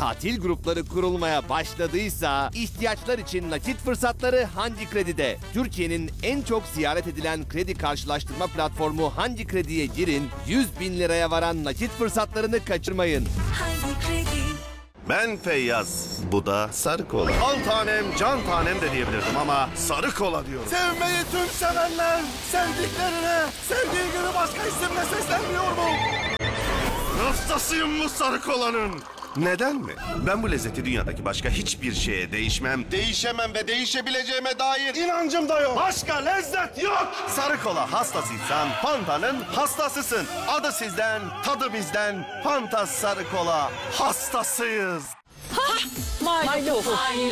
Tatil grupları kurulmaya başladıysa ihtiyaçlar için nakit fırsatları Hangi Kredi'de. Türkiye'nin en çok ziyaret edilen kredi karşılaştırma platformu Hangi Kredi'ye girin, 100 bin liraya varan nakit fırsatlarını kaçırmayın. Hangi Kredi? Ben Feyyaz. Bu da sarı kola. Al tanem, can tanem de diyebilirdim ama sarı kola diyorum. Sevmeyi tüm sevenler sevdiklerine sevdiği gibi başka isimle seslenmiyor mu? Hastasıyım bu sarı kolanın. Neden mi? Ben bu lezzeti dünyadaki başka hiçbir şeye değişmem. Değişemem ve değişebileceğime dair inancım da yok. Başka lezzet yok. Sarı kola hastasıysan Fanta'nın hastasısın. Adı sizden, tadı bizden. Fanta sarı kola hastasıyız. Maalesef.